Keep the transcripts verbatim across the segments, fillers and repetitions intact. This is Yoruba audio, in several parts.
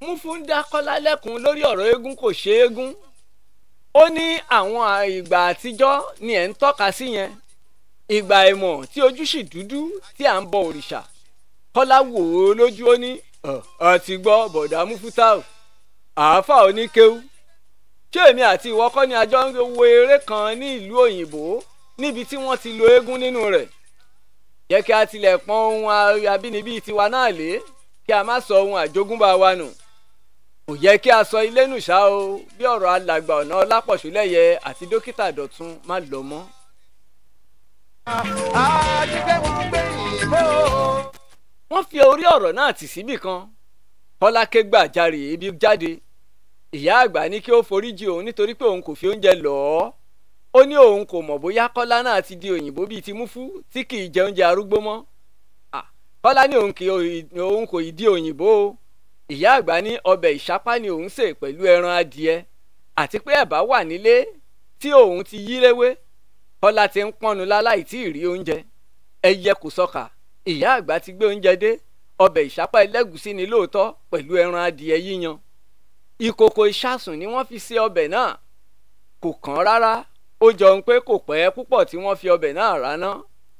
Múfú ń dá Kọ́lá lẹ́kun lórí ọ̀rọ̀ eégún kò ṣe eégún. Ó ní àwọn ìgbà àtijọ́ ni ẹ̀ ń tọ́ka sí yẹn, ìgbà ìmọ̀ tí ojú sì dúdú tí à ń bọ òrìṣà. Kọ́lá wò ó lójú, ó ní àti gbọ́ bọ̀dá Múfútáù, àáfà oníkéwú. Ṣé èmi àti ìwọ kọ́ ni a jọ ń wo eré kan ní ìlú òyìnbó níbi tí wọ́n ti lo eégún nínú rẹ̀? Jẹ́ kí a tilẹ̀ pọ́n ohun abínibí tiwa náà lé, kí a má sọ ohun àjogúnbá wa nù. Kò yẹ kí a sọ ilé nù ṣá o, bí ọ̀rọ̀ alàgbà ọ̀nà Ọlápọ̀ṣúlẹ̀yẹ àti dókítà Dọ̀tun má lọ mọ́. Wọ́n fi orí ọ̀rọ̀ náà tì síbì kan. Kọ́lá ké gbàjarè ebi jáde. Ìyá àgbà ní kí ó foríjì òun nítorí pé òun kò fi oúnjẹ lọ̀ ọ́. Ó ní òun kò mọ̀ bóyá Kọ́lá náà ti di òyìnbó bíi ti Múfú tí kì í jẹ oúnjẹ arúgbó mọ́. Kọ́lá ní òun kò ì di òyìnbó o. Ìyá àgbà ní ọbẹ̀ ìṣápá ni òun sè pẹ̀lú ẹran adìẹ àti pé ẹ̀bà wà nílé tí òun ti yí léwé. Kọ́lá ti ń pọ́nnu láláì tí ì rí oúnjẹ. Ẹyẹ kò sọkà, ìyá àgbà ti gbé oúnjẹ dé. Ọbẹ̀ ìṣápá ẹlẹ́gùsí ni lóòótọ́ pẹ̀lú ẹran adìẹ yíyan. Ìkòkò ìṣàsùn ni wọ́n fi ṣe ọbẹ̀ náà. Kò kàn rárá, ó jọ ń pé kò pẹ́ púpọ̀ tí wọ́n fi ọbẹ̀ náà ráná.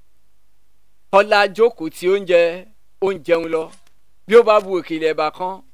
Kọ́lá jókòó ti oúnjẹ, ó ń jẹun lọ. Bí ó bá bu òkèlè ẹ̀bà kan,